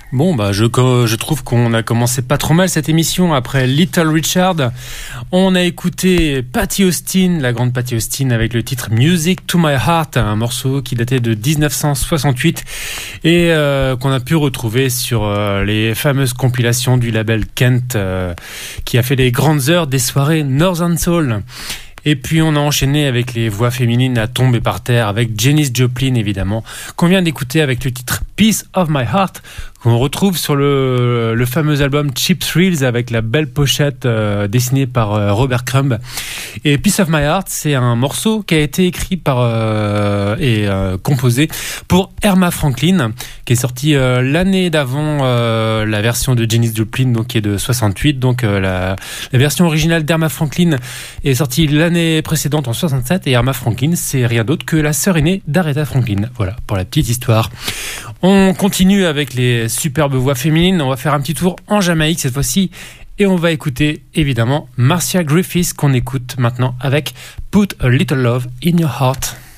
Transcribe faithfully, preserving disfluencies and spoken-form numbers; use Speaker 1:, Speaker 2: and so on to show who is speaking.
Speaker 1: Bon, bah, je, je trouve qu'on a commencé pas trop mal cette émission. Après Little Richard, on a écouté Patti Austin, la grande Patti Austin, avec le titre Music to My Heart, un morceau qui datait de dix-neuf cent soixante-huit et euh, qu'on a pu retrouver sur euh, les fameuses compilations du label Kent, euh, qui a fait les grandes heures des soirées Northern Soul. Et puis on a enchaîné avec les voix féminines à tomber par terre, avec Janis Joplin évidemment, qu'on vient d'écouter avec le titre Piece of My Heart, qu'on retrouve sur le, le fameux album Cheap Thrills avec la belle pochette euh, dessinée par euh, Robert Crumb. Et Piece of My Heart, c'est un morceau qui a été écrit par euh, et euh, composé pour Erma Franklin, qui est sorti euh, l'année d'avant euh, la version de Janis Joplin, donc qui est de soixante-huit. Donc euh, la, la version originale d'Erma Franklin est sortie l'année précédente en soixante-sept, et Erma Franklin, c'est rien d'autre que la sœur aînée d'Aretha Franklin. Voilà pour la petite histoire. On continue avec les superbes voix féminines. On va faire un petit tour en Jamaïque cette fois-ci, et on va écouter évidemment Marcia Griffiths, qu'on écoute maintenant avec Put a Little Love in Your Heart.